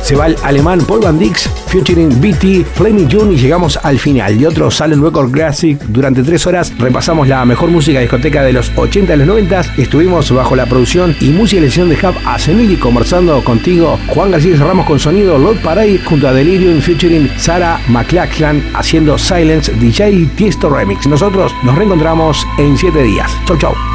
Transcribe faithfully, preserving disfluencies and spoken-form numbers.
Se va el alemán Paul Van Dix, featuring B T, Flaming June, y llegamos al final de otro Salem Record Classic. Durante tres horas repasamos la mejor música discoteca de los ochenta y los noventa. Estuvimos bajo la producción y música y elección de Hub Asenili, conversando contigo Juan García Ramos con sonido Lord Parade junto a Delirium featuring Sarah McLachlan haciendo Silence, D J Tiesto Remix. Nosotros nos reencontramos en siete días. Chau chau.